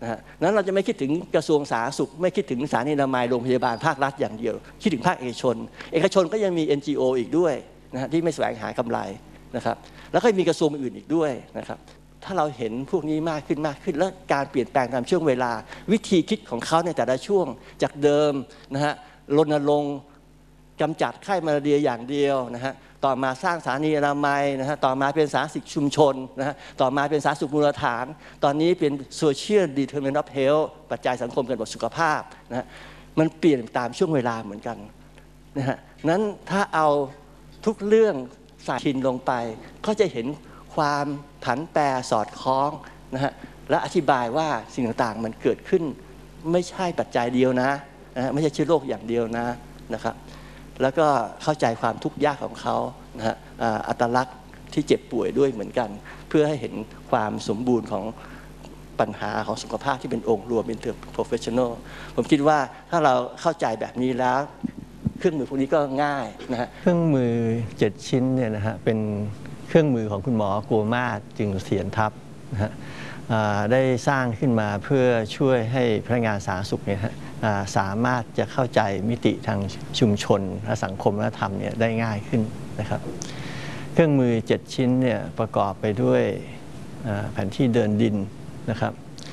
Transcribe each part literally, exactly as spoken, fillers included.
นะฮะนั้นเราจะไม่คิดถึงกระทรวงสาธารณสุขไม่คิดถึงสถานีอนามัยโรงพยาบาลภาครัฐอย่างเดียวคิดถึงภาคเอกชนเอกชนก็ยังมี เอ็น จี โอ อีกด้วยนะฮะที่ไม่แสวงหากำไรนะครับแล้วก็มีกระทรวงอื่นอีกด้วยนะครับถ้าเราเห็นพวกนี้มากขึ้นมากขึ้นแล้วการเปลี่ยนแปลงตามช่วงเวลาวิธีคิดของเขาในแต่ละช่วงจากเดิมนะฮะรณรงค์กำจัดไข้มาลาเรียอย่างเดียวนะฮะต่อมาสร้างสถานีอนามัยนะฮะต่อมาเป็นสาธารณสุขชุมชนนะฮะต่อมาเป็นสาธารณสุขมูลฐานตอนนี้เป็น social determinant of health ปัจจัยสังคมกำหนดสุขภาพนะฮะมันเปลี่ยนตามช่วงเวลาเหมือนกันนะฮะนั้นถ้าเอาทุกเรื่องใส่ชินลงไปก็จะเห็นความผันแปรสอดคล้องนะฮะและอธิบายว่าสิ่งต่างๆมันเกิดขึ้นไม่ใช่ปัจจัยเดียวนะนะฮะไม่ใช่เชื้อโรคอย่างเดียวนะนะครับแล้วก็เข้าใจความทุกข์ยากของเขานะฮะอัตลักษณ์ที่เจ็บป่วยด้วยเหมือนกันเพื่อให้เห็นความสมบูรณ์ของปัญหาของสุขภาพที่เป็นองค์รวมเป็นเทอร์โปรเฟชชั่นอลผมคิดว่าถ้าเราเข้าใจแบบนี้แล้วเครื่องมือพวกนี้ก็ง่ายนะฮะเครื่องมือเจ็ดชิ้นเนี่ยนะฮะเป็นเครื่องมือของคุณหมอโกมาศจึงเสียรทัพนะฮะได้สร้างขึ้นมาเพื่อช่วยให้พนักงานสาธารณสุขเนี่ยสามารถจะเข้าใจมิติทางชุมชนและสังคมและธรรมเนี่ยได้ง่ายขึ้นนะครับเครื่องมือเจ็ดชิ้นเนี่ยประกอบไปด้วยแผนที่เดินดินนะครับ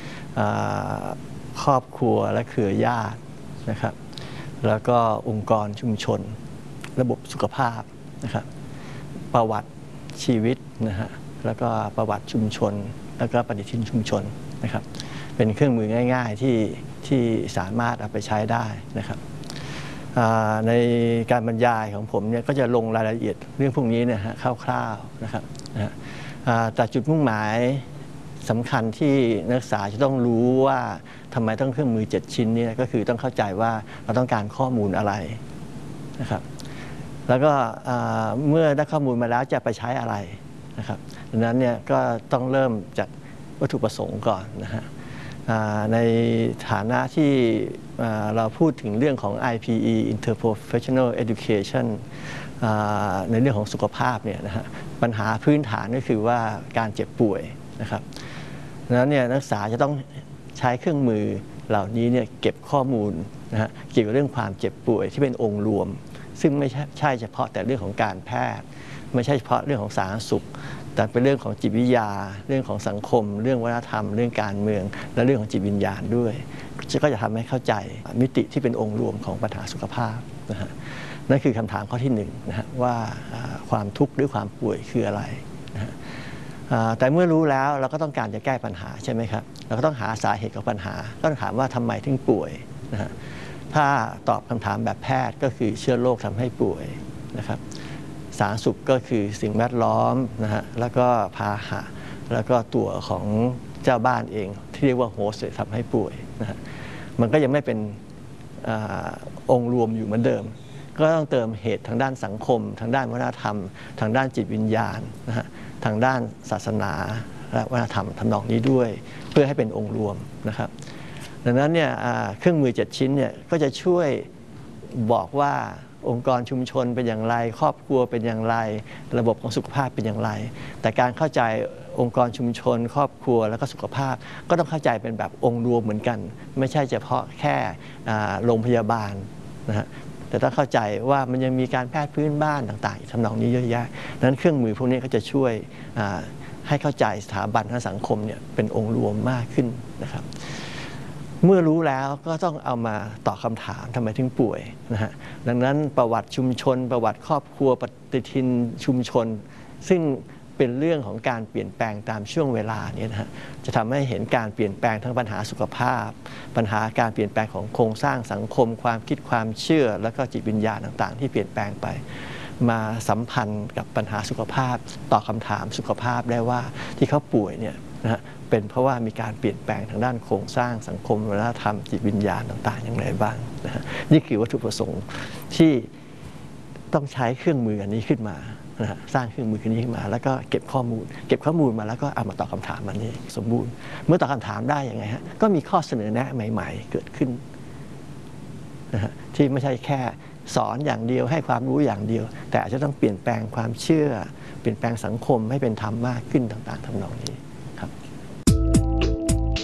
ครอบครัวและเครือญาตินะครับแล้วก็องค์กรชุมชนระบบสุขภาพนะครับประวัติชีวิตนะฮะแล้วก็ประวัติชุมชนแล้วก็ปฏิทินชุมชนนะครับเป็นเครื่องมือง่ายๆที่ที่สามารถเอาไปใช้ได้นะครับในการบรรยายของผมเนี่ยก็จะลงรายละเอียดเรื่องพวกนี้เนี่ยฮะคร่าวๆนะครับแต่จุดมุ่งหมายสำคัญที่นักศึกษาจะต้องรู้ว่าทำไมต้องเครื่องมือเจ็ดชิ้นนี้ก็คือต้องเข้าใจว่าเราต้องการข้อมูลอะไรนะครับแล้วก็เมื่อได้ข้อมูลมาแล้วจะไปใช้อะไรนะครับดังนั้นเนี่ยก็ต้องเริ่มจากวัตถุประสงค์ก่อนนะฮะในฐานะที่เราพูดถึงเรื่องของ ไอ พี อี Interprofessional Education ในเรื่องของสุขภาพเนี่ยนะฮะปัญหาพื้นฐานก็คือว่าการเจ็บป่วยนะครับดังนั้นเนี่ยนักศึกษาจะต้องใช้เครื่องมือเหล่านี้เนี่ยเก็บข้อมูลนะฮะเกี่ยวกับเรื่องความเจ็บป่วยที่เป็นองค์รวมซึ่งไม่ใช่เฉพาะแต่เรื่องของการแพทย์ไม่ใช่เฉพาะเรื่องของสาธารณสุขแต่เป็นเรื่องของจิตวิทยาเรื่องของสังคมเรื่องวัฒนธรรมเรื่องการเมืองและเรื่องของจิตวิญญาณด้วยก็จะทำให้เข้าใจมิติที่เป็นองค์รวมของปัญหาสุขภาพนะฮะนั่นคือคำถามข้อที่หนึ่งนะฮะว่าความทุกข์หรือความป่วยคืออะไรนะฮะแต่เมื่อรู้แล้วเราก็ต้องการจะแก้ปัญหาใช่ไหมครับเราก็ต้องหาสาเหตุของปัญหาก็ต้องถามว่าทำไมถึงป่วยนะฮะถ้าตอบคำถามแบบแพทย์ก็คือเชื้อโรคทำให้ป่วยนะครับสาธารณสุขก็คือสิ่งแวดล้อมนะฮะแล้วก็พาหะแล้วก็ตัวของเจ้าบ้านเองที่เรียกว่าโฮสต์ทำให้ป่วยนะฮะมันก็ยังไม่เป็นอองค์รวมอยู่เหมือนเดิมก็ต้องเติมเหตุทางด้านสังคมทางด้านวัฒนธรรมทางด้านจิตวิญญาณนะฮะทางด้านศาสนาและวัฒนธรรมทำนองนี้ด้วยเพื่อให้เป็นองค์รวมนะครับดังนั้นเนี่ยเครื่องมือเจ็ดชิ้นเนี่ยก็จะช่วยบอกว่าองค์กรชุมชนเป็นอย่างไรครอบครัวเป็นอย่างไรระบบของสุขภาพเป็นอย่างไรแต่การเข้าใจองค์กรชุมชนครอบครัวแล้วก็สุขภาพก็ต้องเข้าใจเป็นแบบองค์รวมเหมือนกันไม่ใช่เฉพาะแค่โรงพยาบาลนะฮะแต่ต้องเข้าใจว่ามันยังมีการแพทย์พื้นบ้านต่างๆทำนองนี้เยอะแยะนั้นเครื่องมือพวกนี้ก็จะช่วยให้เข้าใจสถาบันทางสังคมเนี่ยเป็นองค์รวมมากขึ้นนะครับเมื่อรู้แล้วก็ต้องเอามาตอบคำถามทำไมถึงป่วยนะฮะดังนั้นประวัติชุมชนประวัติครอบครัวปฏิทินชุมชนซึ่งเป็นเรื่องของการเปลี่ยนแปลงตามช่วงเวลาเนี่ยนะฮะจะทำให้เห็นการเปลี่ยนแปลงทั้งปัญหาสุขภาพปัญหาการเปลี่ยนแปลงของโครงสร้างสังคมความคิดความเชื่อแล้วก็จิตวิญญาณต่างๆที่เปลี่ยนแปลงไปมาสัมพันธ์กับปัญหาสุขภาพตอบคำถามสุขภาพได้ว่าที่เขาป่วยเนี่ยนะฮะเป็นเพราะว่ามีการเปลี่ยนแปลงทางด้านโครงสร้างสังคมวัฒนธรรมจิตวิญญาณต่างๆอย่างไรบ้างนะฮะนี่คือวัตถุประสงค์ที่ต้องใช้เครื่องมืออันนี้ขึ้นมานะฮะสร้างเครื่องมือนี้ขึ้นมาแล้วก็เก็บข้อมูลเก็บข้อมูลมาแล้วก็เอามาตอบคำถามมันนี้สมบูรณ์เมื่อตอบคำถามได้ยังไงฮะก็มีข้อเสนอแนะใหม่ๆเกิดขึ้นนะฮะที่ไม่ใช่แค่สอนอย่างเดียวให้ความรู้อย่างเดียวแต่อาจจะต้องเปลี่ยนแปลงความเชื่อเปลี่ยนแปลงสังคมให้เป็นธรรมมากขึ้นต่างๆทำนองนี้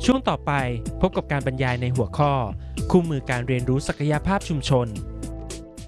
ช่วงต่อไปพบกับการบรรยายในหัวข้อคู่มือการเรียนรู้ศักยภาพชุมชน